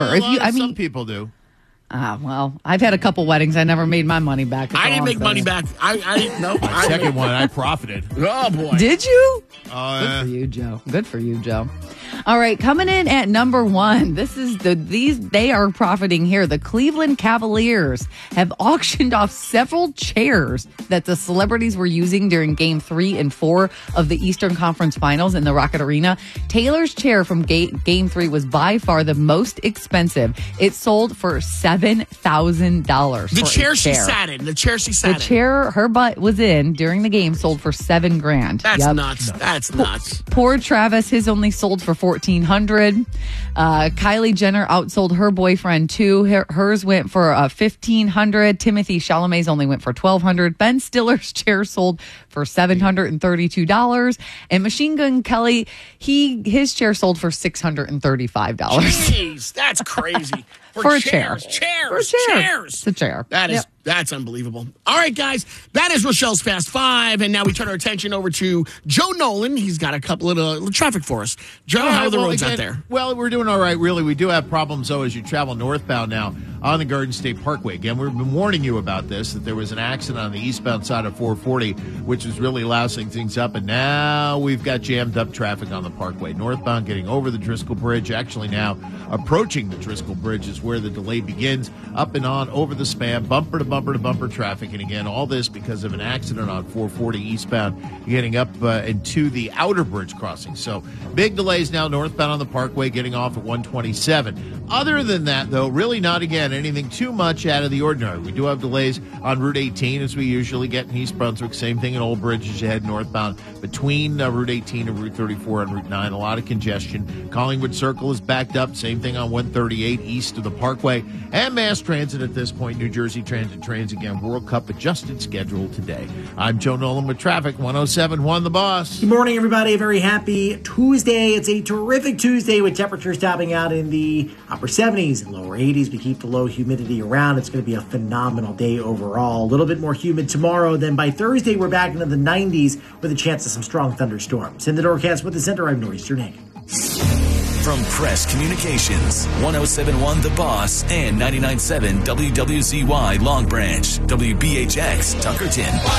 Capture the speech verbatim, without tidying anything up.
Well, if you, I mean, some people do. Ah, well, I've had a couple weddings. I never made my money back. I didn't make money back. I, I no. My second one, I profited. Oh boy! Did you? Oh, Good yeah. for you, Joe. Good for you, Joe. All right, coming in at number one. This is the these they are profiting here. The Cleveland Cavaliers have auctioned off several chairs that the celebrities were using during Game Three and Four of the Eastern Conference Finals in the Rocket Arena. Taylor's chair from ga- Game Three was by far the most expensive. It sold for seven thousand dollars. The chair, chair she sat in. The chair she sat the in. chair her butt was in during the game sold for seven grand. That's Yep. nuts. That's nuts. Poor Travis, his only sold for fourteen hundred. Uh, Kylie Jenner outsold her boyfriend too. Her, hers went for uh, fifteen hundred. Timothy Chalamet's only went for twelve hundred. Ben Stiller's chair sold for seven hundred and thirty-two dollars, and Machine Gun Kelly, he his chair sold for six hundred and thirty-five dollars. Jeez, that's crazy. For, For a chairs, chair. chairs, For a chair. chairs. It's a chair. That is Yep. that's unbelievable. All right, guys, that is Rochelle's Fast Five, and now we turn our attention over to Joe Nolan. He's got a couple of uh, traffic for us. Joe, All how right, are the well, roads again, out there? Well, we're doing all right, really. We do have problems, though, as you travel northbound now on the Garden State Parkway. Again, we've been warning you about this, that there was an accident on the eastbound side of four forty, which was really lousing things up, and now we've got jammed up traffic on the Parkway. Northbound getting over the Driscoll Bridge, actually now approaching the Driscoll Bridge is where the delay begins. Up and on, over the span, bumper to bumper to bumper traffic, and again, all this because of an accident on four forty eastbound, getting up uh, into the outer bridge crossing. So big delays now northbound on the Parkway, getting off at one twenty-seven. Other than that, though, really not, again, anything too much out of the ordinary. We do have delays on Route eighteen, as we usually get in East Brunswick. Same thing in Old Bridge as you head northbound between uh, Route eighteen and Route thirty-four and Route nine. A lot of congestion. Collingwood Circle is backed up. Same thing on one thirty-eight east of the Parkway. And mass transit at this point. New Jersey Transit trains again. World Cup adjusted schedule today. I'm Joe Nolan with traffic. one oh seven point one The Boss. Good morning, everybody. A very happy Tuesday. It's a terrific Tuesday with temperatures topping out in the upper seventies and lower eighties. We keep the low humidity around. It's going to be a phenomenal day overall. A little bit more humid tomorrow. Then by Thursday, we're back into the nineties with a chance of some strong thunderstorms. In the Doorcast with the Center, I'm Nor'easter Nick. From Press Communications, one oh seven point one The Boss and ninety-nine point seven W W Z Y Long Branch, W B H X Tuckerton.